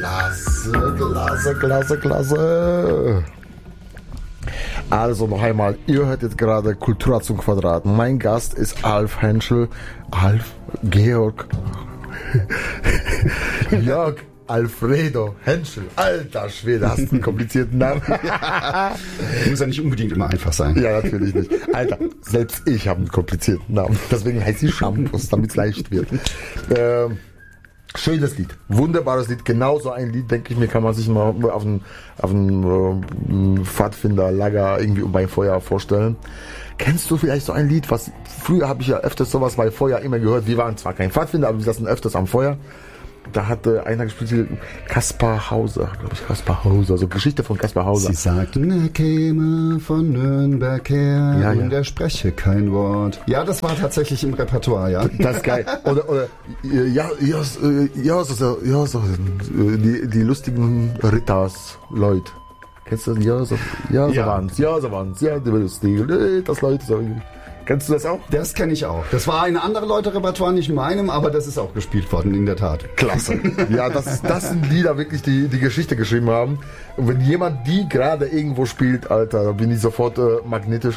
Klasse. Also noch einmal, ihr hört jetzt gerade Kultura zum Quadrat. Mein Gast ist Alf Henschel. Georg Alfredo Henschel. Alter Schwede, hast du einen komplizierten Namen? Muss ja nicht unbedingt immer einfach sein. Ja, natürlich nicht. Alter, selbst ich habe einen komplizierten Namen. Deswegen heißt sie Shampoos, damit es leicht wird. Schönes Lied, wunderbares Lied. Genau so ein Lied, denke ich mir, kann man sich mal auf einen Pfadfinderlager irgendwie beim Feuer vorstellen. Kennst du vielleicht so ein Lied, was früher habe ich ja öfters sowas bei Feuer immer gehört. Wir waren zwar kein Pfadfinder, aber wir saßen öfters am Feuer. Da hatte einer gespielt, Kaspar Hauser, glaube ich, so Geschichte von Kaspar Hauser. Sie sagten, er käme von Nürnberg her und er spreche kein Wort. Ja, das war tatsächlich im Repertoire, ja. Das ist geil. Oder die lustigen Ritters, Leute. Kennst du das? So waren's. Ja, die lustigen Ritters, Leute. So. Kennst du das auch? Das kenne ich auch. Das war ein anderer Leute-Repertoire, nicht in meinem, aber das ist auch gespielt worden, in der Tat. Klasse. Ja, das sind Lieder wirklich, die Geschichte geschrieben haben. Und wenn jemand die gerade irgendwo spielt, Alter, dann bin ich sofort magnetisch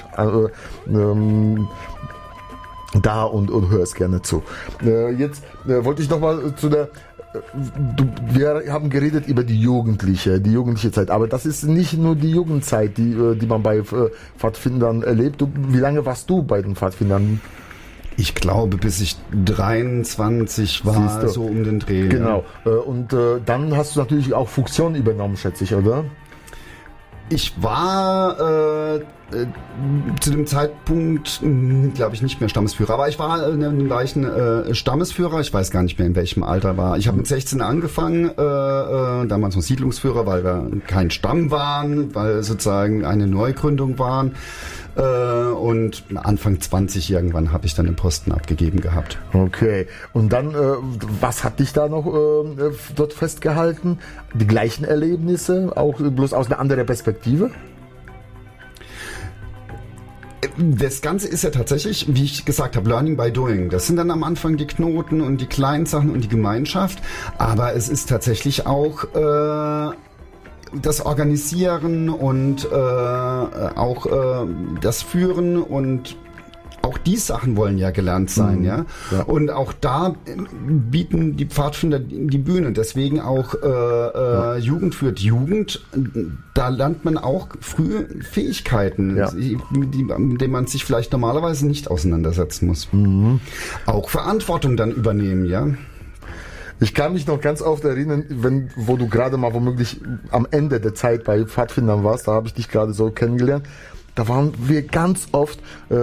da und höre es gerne zu. Jetzt wollte ich nochmal zu der... Wir haben geredet über die jugendliche Zeit, aber das ist nicht nur die Jugendzeit, die man bei Pfadfindern erlebt. Wie lange warst du bei den Pfadfindern? Ich glaube, bis ich 23 war, so um den Dreh. Genau. Und dann hast du natürlich auch Funktion übernommen, schätze ich, oder? Ich war zu dem Zeitpunkt, glaube ich, nicht mehr Stammesführer, aber ich war ein Stammesführer, ich weiß gar nicht mehr, in welchem Alter war. Ich habe mit 16 angefangen, damals noch Siedlungsführer, weil wir kein Stamm waren, weil sozusagen eine Neugründung waren. Und Anfang 20 irgendwann habe ich dann den Posten abgegeben gehabt. Okay. Und dann, was hat dich da noch dort festgehalten? Die gleichen Erlebnisse, auch bloß aus einer anderen Perspektive? Das Ganze ist ja tatsächlich, wie ich gesagt habe, Learning by Doing. Das sind dann am Anfang die Knoten und die kleinen Sachen und die Gemeinschaft. Aber es ist tatsächlich auch das Organisieren und auch das Führen und auch die Sachen wollen ja gelernt sein, ja. Und auch da bieten die Pfadfinder die Bühne. Deswegen auch Jugend führt Jugend. Da lernt man auch frühe Fähigkeiten, mit denen man sich vielleicht normalerweise nicht auseinandersetzen muss. Auch Verantwortung dann übernehmen, ja. Ich kann mich noch ganz oft erinnern, wo du gerade mal womöglich am Ende der Zeit bei Pfadfindern warst, da habe ich dich gerade so kennengelernt. Da waren wir ganz oft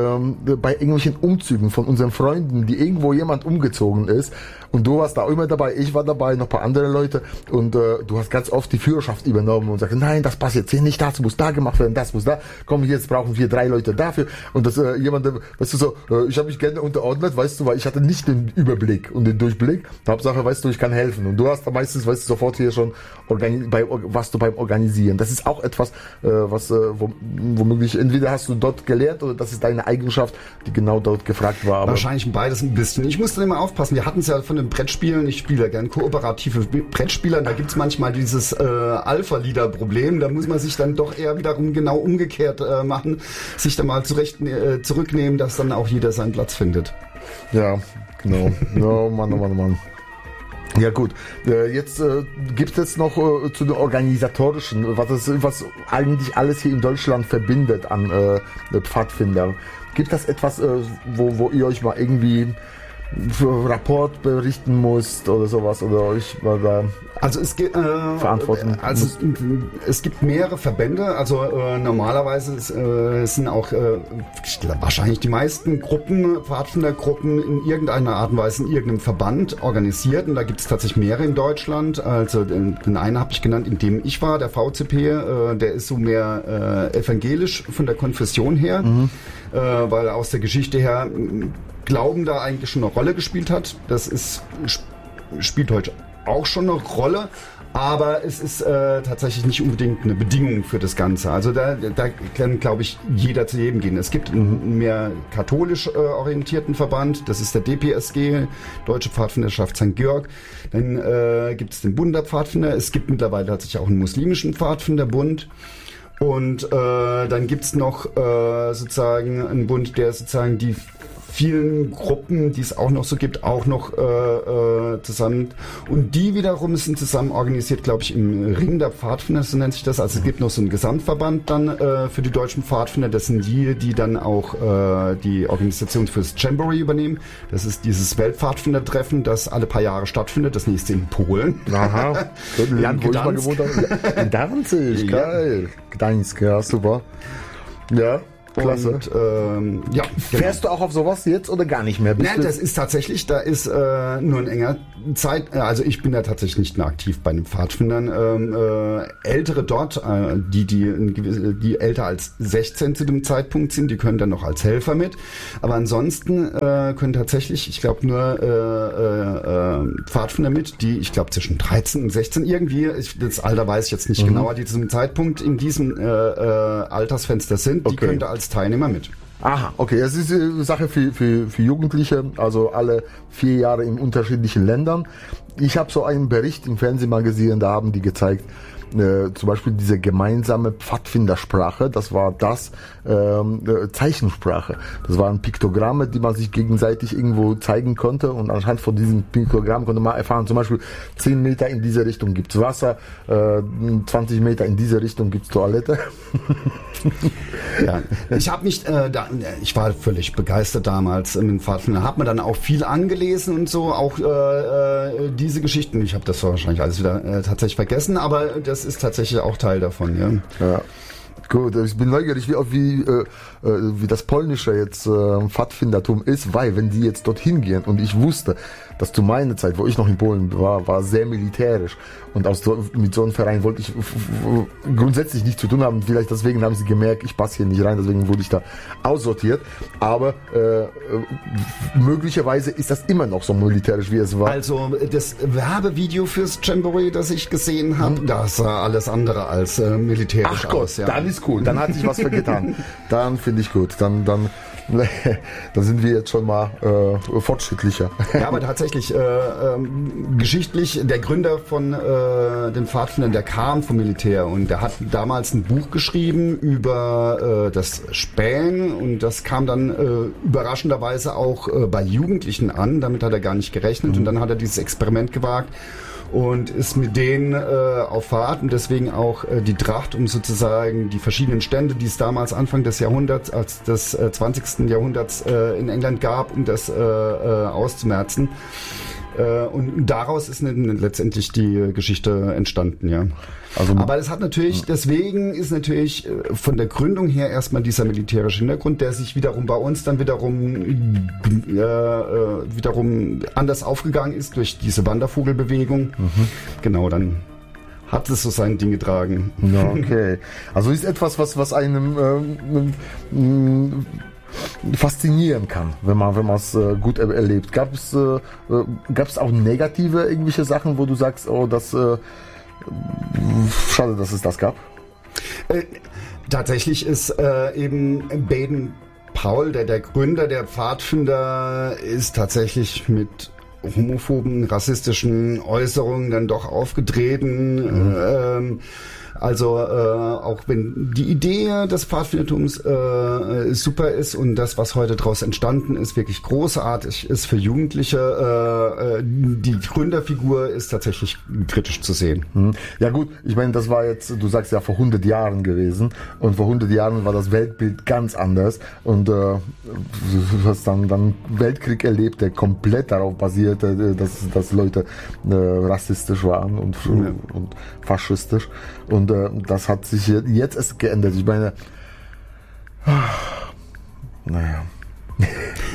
bei irgendwelchen Umzügen von unseren Freunden, die irgendwo jemand umgezogen ist. Und du warst da immer dabei, ich war dabei, noch ein paar andere Leute. Und du hast ganz oft die Führerschaft übernommen und sagst, nein, das passt jetzt hier nicht, das muss da gemacht werden, das muss da. Komm, jetzt brauchen wir 3 Leute dafür. Und das jemand, weißt du so, ich habe mich gerne unterordnet, weißt du, weil ich hatte nicht den Überblick und den Durchblick. Hauptsache, weißt du, ich kann helfen. Und du hast da meistens, weißt du, sofort hier schon warst du beim Organisieren. Das ist auch etwas, was womöglich entweder hast du dort gelernt oder das ist deine Eigenschaft, die genau dort gefragt war. Aber wahrscheinlich beides ein bisschen. Ich musste immer aufpassen. Wir hatten es ja von den Brettspielen. Ich spiele ja gern kooperative Brettspieler. Da gibt's manchmal dieses Alpha-Leader-Problem. Da muss man sich dann doch eher wiederum genau umgekehrt machen. Sich dann mal zurücknehmen, dass dann auch jeder seinen Platz findet. Ja, genau. Oh Mann. Ja gut, jetzt gibt es noch zu den organisatorischen, was eigentlich alles hier in Deutschland verbindet an Pfadfindern. Gibt es etwas, wo ihr euch mal irgendwie für Rapport berichten musst oder sowas oder euch mal da verantworten? Also es gibt mehrere Verbände. Also normalerweise sind auch wahrscheinlich die meisten Pfadfindergruppen in irgendeiner Art und Weise in irgendeinem Verband organisiert. Und da gibt es tatsächlich mehrere in Deutschland. Also den einen habe ich genannt, in dem ich war, der VCP. Der ist so mehr evangelisch von der Konfession her, weil aus der Geschichte her Glauben da eigentlich schon eine Rolle gespielt hat. Das spielt heute auch schon eine Rolle. Aber es ist tatsächlich nicht unbedingt eine Bedingung für das Ganze. Also da kann, glaube ich, jeder zu jedem gehen. Es gibt einen mehr katholisch orientierten Verband, das ist der DPSG, Deutsche Pfadfinderschaft St. Georg. Dann gibt es den Bund der Pfadfinder. Es gibt mittlerweile tatsächlich auch einen muslimischen Pfadfinderbund. Und dann gibt es noch sozusagen einen Bund, der sozusagen die vielen Gruppen, die es auch noch so gibt, auch noch zusammen. Und die wiederum sind zusammen organisiert, glaube ich, im Ring der Pfadfinder, so nennt sich das. Also es gibt noch so einen Gesamtverband dann für die deutschen Pfadfinder. Das sind die dann auch die Organisation fürs Jamboree übernehmen. Das ist dieses Weltpfadfindertreffen, das alle paar Jahre stattfindet. Das nächste in Polen. Aha. Land, wo ich mal gewohnt habe. Danzig, geil. Gdańsk, ja, super. Ja. Klasse. Und, ja, fährst du auch auf sowas jetzt oder gar nicht mehr? Nein, das ist tatsächlich, da ist nur ein enger Zeit, also ich bin da tatsächlich nicht mehr aktiv bei den Pfadfindern. Ältere dort, die älter als 16 zu dem Zeitpunkt sind, die können dann noch als Helfer mit. Aber ansonsten können tatsächlich, ich glaube, nur Pfadfinder mit, die, ich glaube, zwischen 13 und 16 irgendwie, das Alter weiß ich jetzt nicht genauer, die zu dem Zeitpunkt in diesem Altersfenster sind, die können da als Teilnehmer mit. Aha, okay. Es ist eine Sache für Jugendliche, also alle 4 Jahre in unterschiedlichen Ländern. Ich habe so einen Bericht im Fernsehen mal gesehen, da haben die gezeigt, zum Beispiel diese gemeinsame Pfadfindersprache, das war Zeichensprache. Das waren Piktogramme, die man sich gegenseitig irgendwo zeigen konnte und anhand von diesen Piktogrammen konnte man erfahren, zum Beispiel 10 Meter in diese Richtung gibt's Wasser, 20 Meter in diese Richtung gibt's Toilette. Ja, ich war völlig begeistert damals mit dem Pfadfinder, habe mir dann auch viel angelesen und so, auch diese Geschichten. Ich habe das wahrscheinlich alles wieder tatsächlich vergessen, aber das ist tatsächlich auch Teil davon. Ja. Gut, ich bin neugierig, wie das polnische jetzt Pfadfindertum ist, weil wenn die jetzt dorthin gehen und ich wusste, dass zu meiner Zeit, wo ich noch in Polen war sehr militärisch und mit so einem Verein wollte ich grundsätzlich nichts zu tun haben. Vielleicht deswegen haben sie gemerkt, ich passe hier nicht rein, deswegen wurde ich da aussortiert. Aber möglicherweise ist das immer noch so militärisch, wie es war. Also das Werbevideo fürs Jamboree, das ich gesehen habe, das sah alles andere als militärisch aus. Ja. Dann ist cool, dann hat sich was getan. Dann finde ich gut, dann sind wir jetzt schon mal fortschrittlicher. Ja, aber tatsächlich geschichtlich, der Gründer von den Pfadfindern, der kam vom Militär und der hat damals ein Buch geschrieben über das Spähen und das kam dann überraschenderweise auch bei Jugendlichen an, damit hat er gar nicht gerechnet und dann hat er dieses Experiment gewagt und ist mit denen auf Fahrt und deswegen auch die Tracht, um sozusagen die verschiedenen Stände, die es damals Anfang des Jahrhunderts, als des 20. Jahrhunderts in England gab, um das auszumerzen. Und daraus ist letztendlich die Geschichte entstanden, ja. Also, aber das hat natürlich, deswegen ist natürlich von der Gründung her erstmal dieser militärische Hintergrund, der sich wiederum bei uns dann wiederum anders aufgegangen ist durch diese Wandervogelbewegung. Genau, dann hat es so sein Ding getragen. Ja, okay. Also ist etwas, was einem faszinieren kann, wenn man es gut erlebt. Gab es auch negative irgendwelche Sachen, wo du sagst, oh, das schade, dass es das gab? Tatsächlich ist eben Baden-Powell, der Gründer der Pfadfinder, ist tatsächlich mit homophoben, rassistischen Äußerungen dann doch aufgetreten. Also auch wenn die Idee des Pfadfindertums super ist und das, was heute daraus entstanden ist, wirklich großartig ist für Jugendliche, die Gründerfigur ist tatsächlich kritisch zu sehen. Ja gut, ich meine, das war jetzt, du sagst ja, vor 100 Jahren gewesen und vor 100 Jahren war das Weltbild ganz anders und du hast dann Weltkrieg erlebt, der komplett darauf basierte, dass Leute rassistisch waren und faschistisch. Und das hat sich jetzt erst geändert. Ich meine, naja.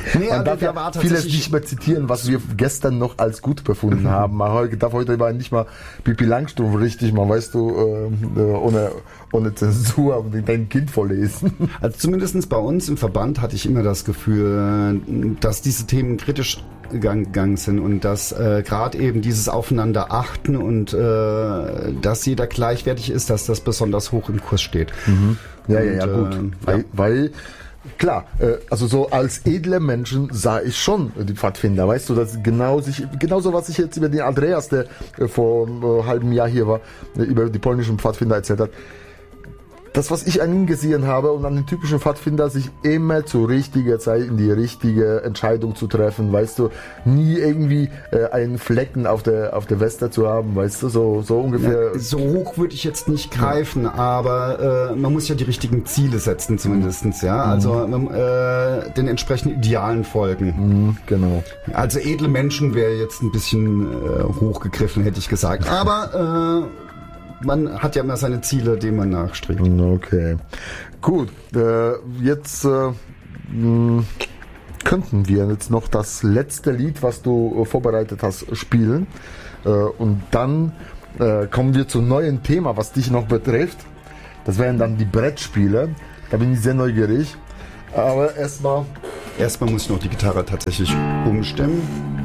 Nee, Man darf ja vieles nicht mehr zitieren, was wir gestern noch als gut befunden haben. Man darf heute nicht mal Pippi Langstrumpf richtig mal, weißt du, ohne Zensur dein Kind vorlesen. Also zumindest bei uns im Verband hatte ich immer das Gefühl, dass diese Themen kritisch gegangen sind und dass gerade eben dieses Aufeinander achten und dass jeder gleichwertig ist, dass das besonders hoch im Kurs steht. Mhm. Ja, gut. Weil klar, also so als edle Menschen sah ich schon die Pfadfinder, weißt du, dass genauso was ich jetzt über den Andreas, der vor einem halben Jahr hier war, über die polnischen Pfadfinder erzählt hat. Das, was ich an ihm gesehen habe und an den typischen Pfadfinder, sich immer zur richtigen Zeit in die richtige Entscheidung zu treffen, weißt du, nie irgendwie einen Flecken auf der Weste zu haben, weißt du, so ungefähr. Ja, so hoch würde ich jetzt nicht greifen, aber man muss ja die richtigen Ziele setzen zumindestens, ja, also den entsprechenden Idealen folgen. Genau. Also edle Menschen wäre jetzt ein bisschen hochgegriffen, hätte ich gesagt, aber man hat ja immer seine Ziele, denen man nachstrebt. Okay. Gut. Jetzt könnten wir jetzt noch das letzte Lied, was du vorbereitet hast, spielen. Und dann kommen wir zum neuen Thema, was dich noch betrifft. Das wären dann die Brettspiele. Da bin ich sehr neugierig. Aber erstmal muss ich noch die Gitarre tatsächlich umstimmen.